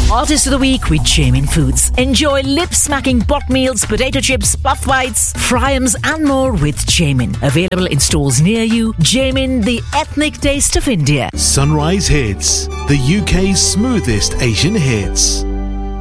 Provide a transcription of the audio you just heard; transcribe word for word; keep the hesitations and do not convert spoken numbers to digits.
Artist of the Week with Jamin Foods. Enjoy lip-smacking pot meals, potato chips, puff bites, fryums and more with Jamin. Available in stores near you. Jamin, the ethnic taste of India. Sunrise Hits, the U K's smoothest Asian hits.